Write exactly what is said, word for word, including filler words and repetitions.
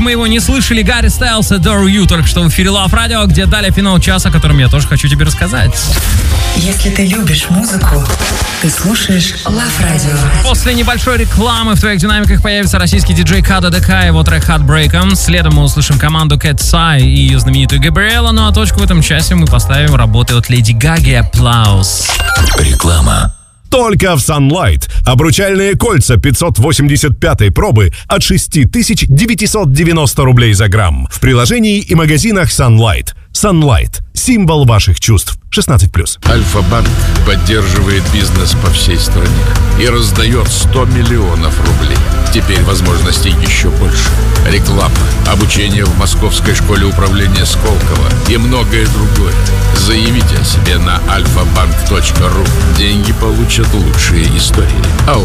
Мы его не слышали. Гарри Стайлс, Adore You, только что в эфире Love Radio, где дали финал часа, о котором я тоже хочу тебе рассказать. Если ты любишь музыку, ты слушаешь Love Radio. После небольшой рекламы в твоих динамиках появится российский диджей Када ДК и его трек Heartbreak. Следом мы услышим команду Cat Sai и ее знаменитую Габриэла. Ну а точку в этом часе мы поставим работы от Леди Гаги. Аплаус. Реклама. Только в Sunlight. Обручальные кольца пятьсот восемьдесят пятой пробы от шесть тысяч девятьсот девяносто рублей за грамм. В приложении и магазинах Sunlight. Sunlight. Символ ваших чувств. шестнадцать плюс. Альфа-банк поддерживает бизнес по всей стране и раздает сто миллионов рублей. Теперь возможностей еще больше. Реклама, обучение в Московской школе управления Сколково и многое другое. Заявите о себе на альфа банк точка ру. Деньги получат лучшие истории. А